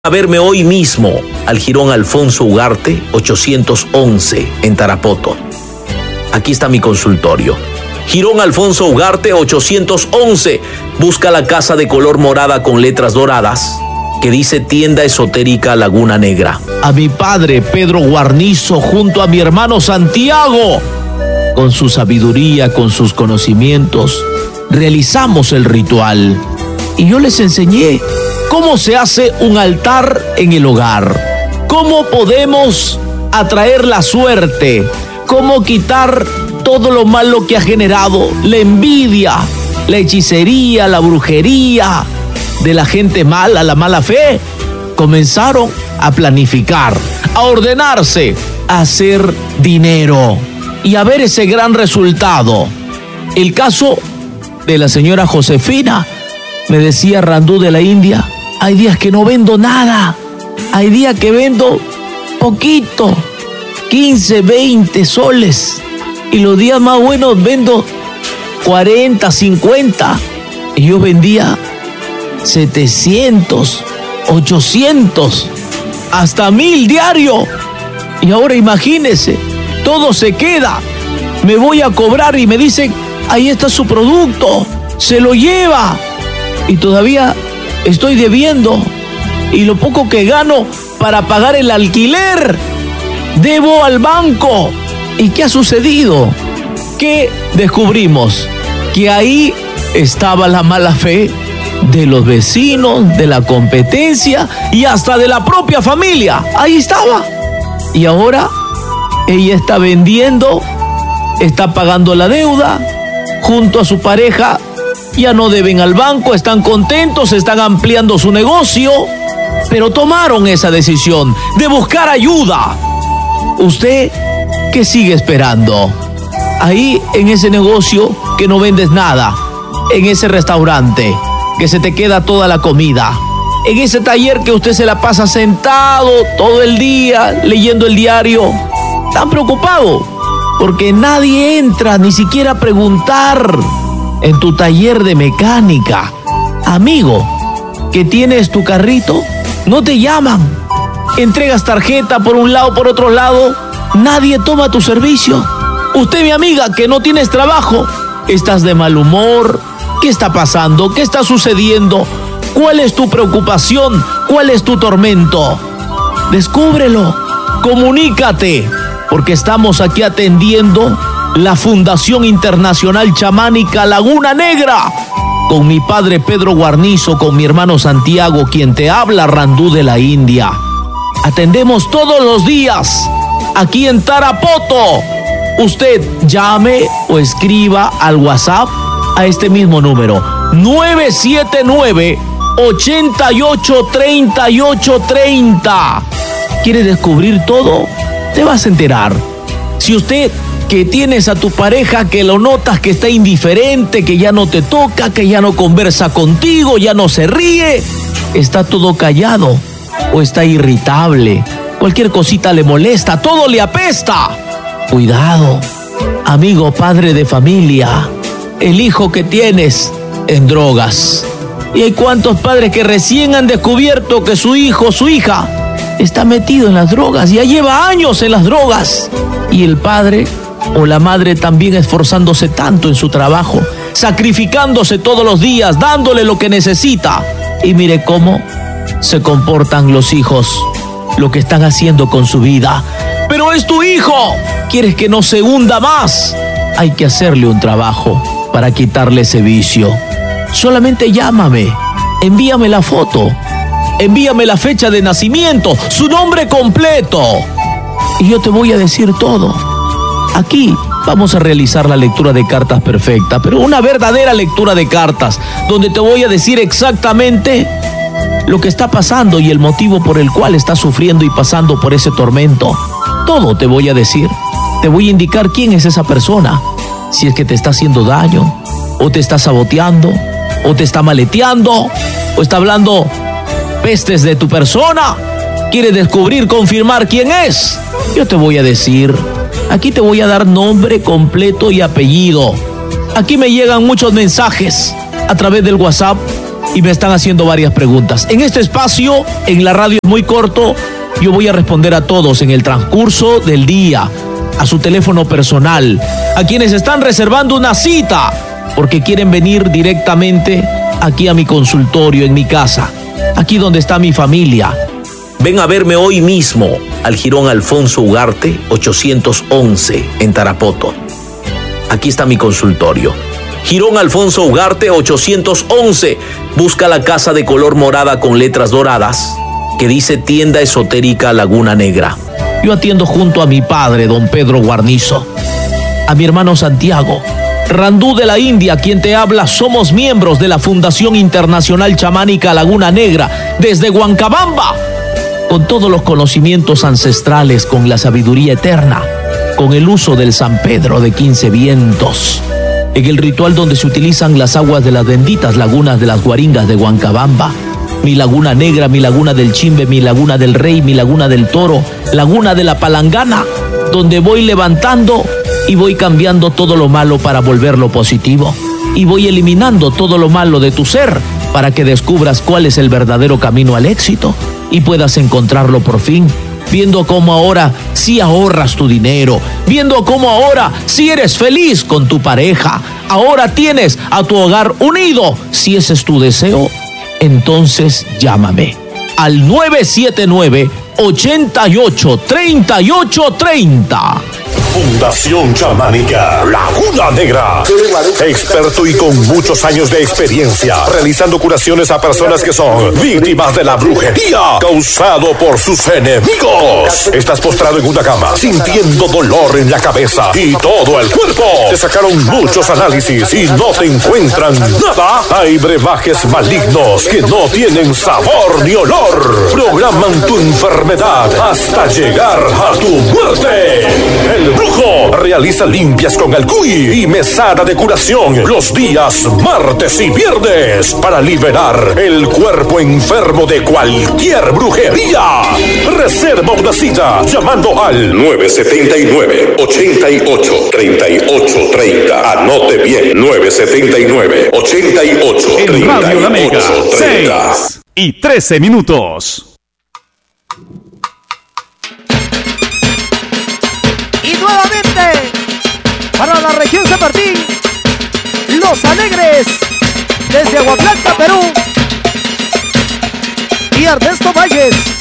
A verme hoy mismo al Jirón Alfonso Ugarte 811 en Tarapoto. Aquí está mi consultorio. Jirón Alfonso Ugarte 811. Busca la casa de color morada con letras doradas que dice Tienda Esotérica Laguna Negra. A mi padre Pedro Guarnizo junto a mi hermano Santiago, con su sabiduría, con sus conocimientos, realizamos el ritual. Y yo les enseñé cómo se hace un altar en el hogar, cómo podemos atraer la suerte, cómo quitar todo lo malo que ha generado, la envidia, la hechicería, la brujería de la gente mala, la mala fe. Comenzaron a planificar, a ordenarse, a hacer dinero y a ver ese gran resultado. El caso de la señora Josefina, me decía Randú de la India, hay días que no vendo nada, hay días que vendo poquito, 15, 20 soles, y los días más buenos vendo 40, 50, y yo vendía 700, 800, hasta 1000 diario, y ahora imagínese, todo se queda, me voy a cobrar y me dicen, ahí está su producto, se lo lleva, y todavía estoy debiendo, y lo poco que gano para pagar el alquiler, debo al banco. ¿Y qué ha sucedido? ¿Qué descubrimos? Que ahí estaba la mala fe de los vecinos, de la competencia y hasta de la propia familia. Ahí estaba. Y ahora ella está vendiendo, está pagando la deuda junto a su pareja. Ya no deben al banco, están contentos, están ampliando su negocio, pero tomaron esa decisión de buscar ayuda. ¿Usted qué sigue esperando? Ahí en ese negocio que no vendes nada, en ese restaurante que se te queda toda la comida, en ese taller que usted se la pasa sentado todo el día leyendo el diario, tan preocupado porque nadie entra ni siquiera a preguntar. En tu taller de mecánica, amigo, que tienes tu carrito, no te llaman. Entregas tarjeta por un lado, por otro lado, nadie toma tu servicio. Usted, mi amiga, que no tienes trabajo, estás de mal humor. ¿Qué está pasando? ¿Qué está sucediendo? ¿Cuál es tu preocupación? ¿Cuál es tu tormento? Descúbrelo, comunícate, porque estamos aquí atendiendo la Fundación Internacional Chamánica Laguna Negra, con mi padre Pedro Guarnizo, con mi hermano Santiago, quien te habla, Randú de la India. Atendemos todos los días, aquí en Tarapoto. Usted llame o escriba al WhatsApp a este mismo número, 979-883830. ¿Quiere descubrir todo? Te vas a enterar. Si usted que tienes a tu pareja que lo notas que está indiferente, que ya no te toca, que ya no conversa contigo, ya no se ríe, está todo callado o está irritable, cualquier cosita le molesta, todo le apesta. Cuidado, amigo padre de familia, el hijo que tienes en drogas. Y hay cuantos padres que recién han descubierto que su hijo, su hija, está metido en las drogas, ya lleva años en las drogas. Y el padre o la madre también esforzándose tanto en su trabajo, sacrificándose todos los días, dándole lo que necesita. Y mire cómo se comportan los hijos, lo que están haciendo con su vida. Pero es tu hijo, ¿quieres que no se hunda más? Hay que hacerle un trabajo para quitarle ese vicio. Solamente llámame, envíame la foto, envíame la fecha de nacimiento, su nombre completo, y yo te voy a decir todo. Aquí vamos a realizar la lectura de cartas perfecta, pero una verdadera lectura de cartas, donde te voy a decir exactamente lo que está pasando y el motivo por el cual estás sufriendo y pasando por ese tormento. Todo te voy a decir. Te voy a indicar quién es esa persona, si es que te está haciendo daño, o te está saboteando, o te está maleteando, o está hablando pestes de tu persona. ¿Quieres descubrir, confirmar quién es? Yo te voy a decir. Aquí te voy a dar nombre completo y apellido. Aquí me llegan muchos mensajes a través del WhatsApp y me están haciendo varias preguntas. En este espacio, en la radio muy corto, yo voy a responder a todos en el transcurso del día, a su teléfono personal, a quienes están reservando una cita porque quieren venir directamente aquí a mi consultorio, en mi casa, aquí donde está mi familia. Ven a verme hoy mismo al Jirón Alfonso Ugarte 811 en Tarapoto. Aquí está mi consultorio. Jirón Alfonso Ugarte 811. Busca la casa de color morada con letras doradas que dice Tienda Esotérica Laguna Negra. Yo atiendo junto a mi padre, don Pedro Guarnizo, a mi hermano Santiago, Randú de la India, quien te habla. Somos miembros de la Fundación Internacional Chamánica Laguna Negra desde Huancabamba, con todos los conocimientos ancestrales, con la sabiduría eterna, con el uso del San Pedro de 15 vientos, en el ritual donde se utilizan las aguas de las benditas lagunas de las Guaringas de Huancabamba, mi Laguna Negra, mi Laguna del Chimbe, mi Laguna del Rey, mi Laguna del Toro, Laguna de la Palangana, donde voy levantando y voy cambiando todo lo malo para volverlo positivo, y voy eliminando todo lo malo de tu ser para que descubras cuál es el verdadero camino al éxito y puedas encontrarlo por fin, viendo cómo ahora sí ahorras tu dinero, viendo cómo ahora sí eres feliz con tu pareja, ahora tienes a tu hogar unido. Si ese es tu deseo, entonces llámame al 979-883830. Fundación Chamánica Laguna Negra. Experto y con muchos años de experiencia realizando curaciones a personas que son víctimas de la brujería causado por sus enemigos. Estás postrado en una cama sintiendo dolor en la cabeza y todo el cuerpo. Te sacaron muchos análisis y no te encuentran nada. Hay brebajes malignos que no tienen sabor ni olor. Programan tu enfermedad hasta llegar a tu muerte. El Brujo realiza limpias con alcuy y mesada de curación los días martes y viernes para liberar el cuerpo enfermo de cualquier brujería. Reserva una cita llamando al 979-883830. Anote bien, 979-883830. En Radio La Mega, 6:13. Nuevamente, para la región San Martín, Los Alegres, desde Aguaplanta, Perú, y Ernesto Valles,